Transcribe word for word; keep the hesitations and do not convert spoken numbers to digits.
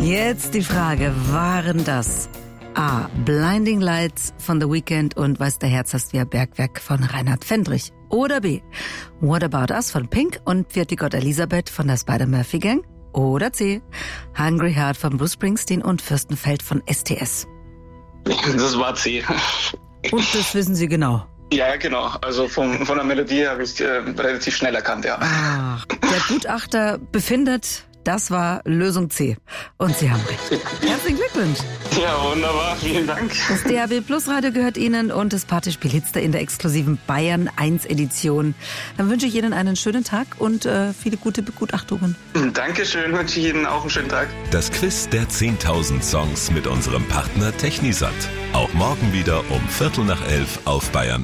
Jetzt die Frage, waren das A. Blinding Lights von The Weeknd und Weiß der Herz hast wie ein Bergwerk von Reinhard Fendrich? Oder B. What About Us von Pink und Pfiat die Gott Elisabeth von der Spider-Murphy Gang? Oder C. Hungry Heart von Bruce Springsteen und Fürstenfeld von S T S? Das war C. Und das wissen Sie genau? Ja, genau. Also von, von der Melodie habe ich äh, relativ schnell erkannt, ja. Ach, der Gutachter befindet, das war Lösung C. Und Sie haben recht. Herzlichen Glückwunsch. Ja, wunderbar. Vielen Dank. Das D A B Plus Radio gehört Ihnen und das Partyspiel Hitster in der exklusiven Bayern eins Edition. Dann wünsche ich Ihnen einen schönen Tag und äh, viele gute Begutachtungen. Dankeschön. Wünsche ich Ihnen auch einen schönen Tag. Das Quiz der zehntausend Songs mit unserem Partner Technisat. Auch morgen wieder um Viertel nach elf auf Bayern